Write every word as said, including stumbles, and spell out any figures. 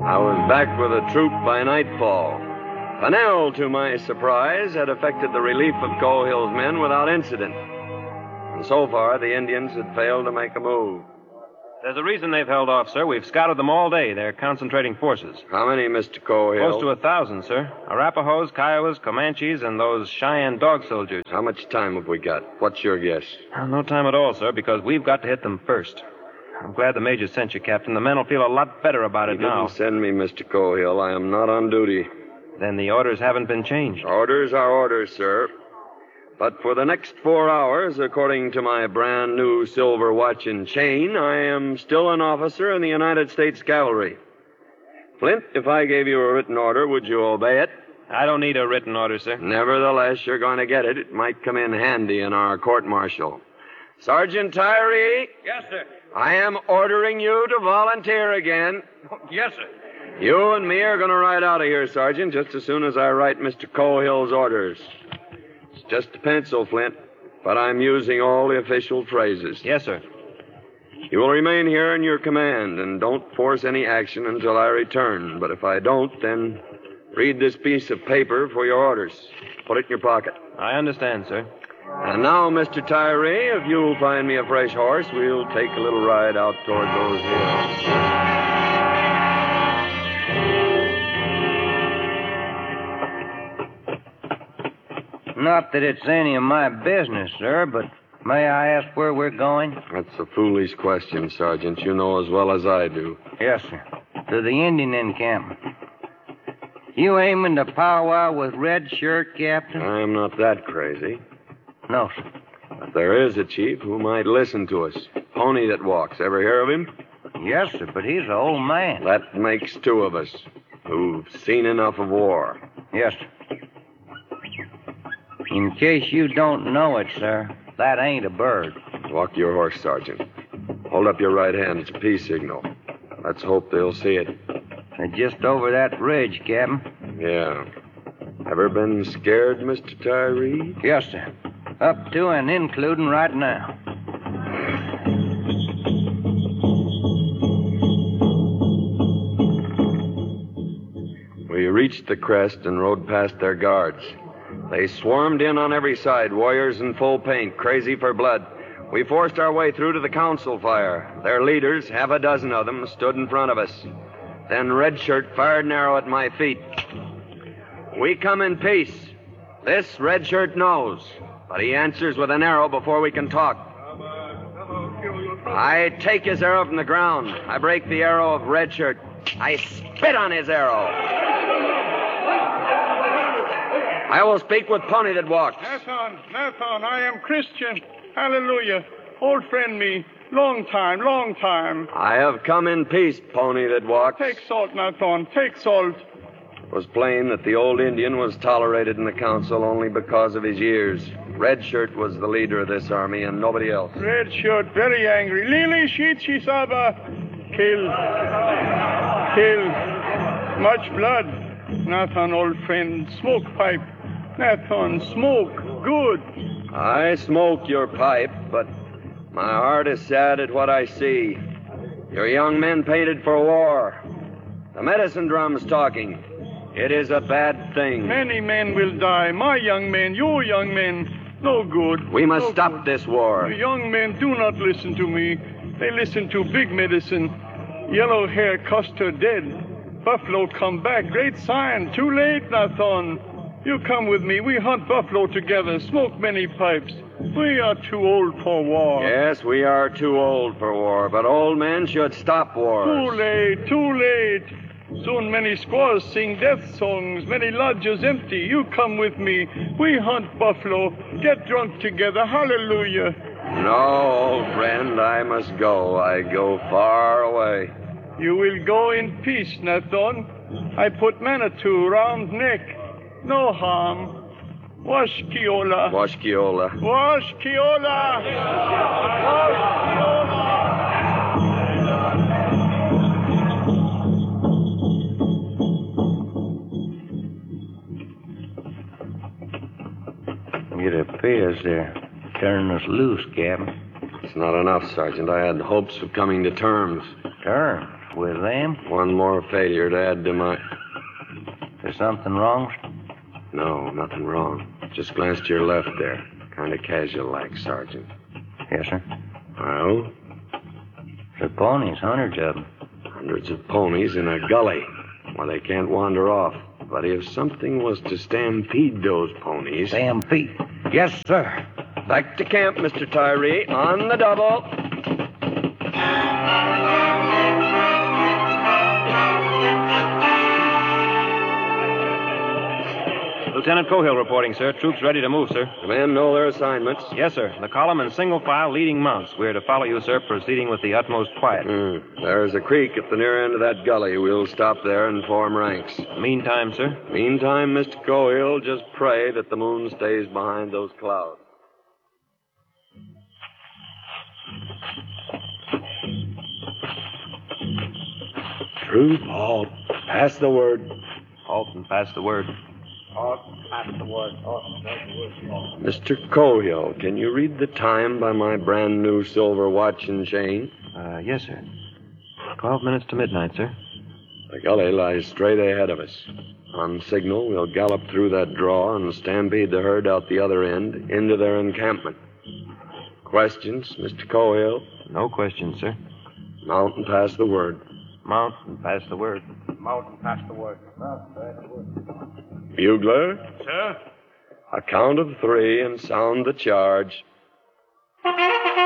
I was back with a troop by nightfall. Pennell, to my surprise, had effected the relief of Cohill's men without incident. And so far, the Indians had failed to make a move. There's a reason they've held off, sir. We've scouted them all day. They're concentrating forces. How many, Mister Cohill? Close to a thousand, sir. Arapahoes, Kiowas, Comanches, and those Cheyenne dog soldiers. How much time have we got? What's your guess? Well, no time at all, sir, because we've got to hit them first. I'm glad the Major sent you, Captain. The men will feel a lot better about it he now. Didn't send me, Mister Cohill. I am not on duty. Then the orders haven't been changed. Orders are orders, sir. But for the next four hours, according to my brand new silver watch and chain, I am still an officer in the United States Cavalry. Flint, if I gave you a written order, would you obey it? I don't need a written order, sir. Nevertheless, you're going to get it. It might come in handy in our court-martial. Sergeant Tyree? Yes, sir. I am ordering you to volunteer again. Yes, sir. You and me are going to ride out of here, Sergeant, just as soon as I write Mister Cohill's orders. It's just a pencil, Flint, but I'm using all the official phrases. Yes, sir. You will remain here in your command, and don't force any action until I return. But if I don't, then read this piece of paper for your orders. Put it in your pocket. I understand, sir. And now, Mister Tyree, if you'll find me a fresh horse, we'll take a little ride out toward those hills. Not that it's any of my business, sir, but may I ask where we're going? That's a foolish question, Sergeant. You know as well as I do. Yes, sir. To the Indian encampment. You aiming to powwow with Red Shirt, Captain? I'm not that crazy. No, sir. But there is a chief who might listen to us. Pony that walks. Ever hear of him? Yes, sir, but he's an old man. That makes two of us who've seen enough of war. Yes, sir. In case you don't know it, sir, that ain't a bird. Walk your horse, Sergeant. Hold up your right hand. It's a peace signal. Let's hope they'll see it. They're just over that ridge, Captain. Yeah. Ever been scared, Mister Tyree? Yes, sir. Up to and including right now. We reached the crest and rode past their guards. They swarmed in on every side, warriors in full paint, crazy for blood. We forced our way through to the council fire. Their leaders, half a dozen of them, stood in front of us. Then Red Shirt fired an arrow at my feet. We come in peace. This Red Shirt knows, but he answers with an arrow before we can talk. I take his arrow from the ground. I break the arrow of Red Shirt. I spit on his arrow. I will speak with Pony that walks. Nathan, Nathan, I am Christian. Hallelujah. Old friend me. Long time, long time. I have come in peace, Pony that walks. Take salt, Nathan. Take salt. It was plain that the old Indian was tolerated in the council only because of his years. Red Shirt was the leader of this army and nobody else. Red Shirt, very angry. Lili Shichi Saba. Kill. Kill. Much blood. Nathan, old friend. Smoke pipe. Nathan, smoke. Good. I smoke your pipe, but my heart is sad at what I see. Your young men painted for war. The medicine drum's talking. It is a bad thing. Many men will die. My young men, your young men. No good. We must no stop good. this war. The young men do not listen to me. They listen to big medicine. Yellow hair Custer dead. Buffalo come back. Great sign. Too late, Nathan. You come with me. We hunt buffalo together. Smoke many pipes. We are too old for war. Yes, we are too old for war, but old men should stop wars. Too late, too late. Soon many squaws sing death songs, many lodges empty. You come with me. We hunt buffalo. Get drunk together. Hallelujah. No, old friend, I must go. I go far away. You will go in peace, Nathan. I put Manitou round neck. No harm. Wash Kiola. Wash Kiola. Wash Kiola. Wash Kiola. It appears they're turning us loose, Captain. It's not enough, Sergeant. I had hopes of coming to terms. Terms? With them? One more failure to add to my... There's something wrong? No, nothing wrong. Just glanced to your left there. Kind of casual-like, Sergeant. Yes, sir. Well? The ponies, hundreds of them. Hundreds of ponies in a gully where they can't wander off. But if something was to stampede those ponies... Stampede? Yes, sir. Back to camp, Mister Tyree. On the double. Lieutenant Cohill reporting, sir. Troops ready to move, sir. The men know their assignments. Yes, sir. The column in single file leading mounts. We're to follow you, sir, proceeding with the utmost quiet. Mm. There's a creek at the near end of that gully. We'll stop there and form ranks. Meantime, sir? Meantime, Mister Cohill, just pray that the moon stays behind those clouds. Troop, halt. Pass the word. Halt and pass the word. Halt, pass the word. Halt, pass the word. Halt. Mister Cohill, can you read the time by my brand new silver watch and chain? Uh, yes, sir. Twelve minutes to midnight, sir. The gully lies straight ahead of us. On signal, we'll gallop through that draw and stampede the herd out the other end into their encampment. Questions, Mister Cohill? No questions, sir. Mount and pass the word. Mount and pass the word. Mount and pass the word. Mount and pass the word. Bugler, Sir? a count of three and sound the charge.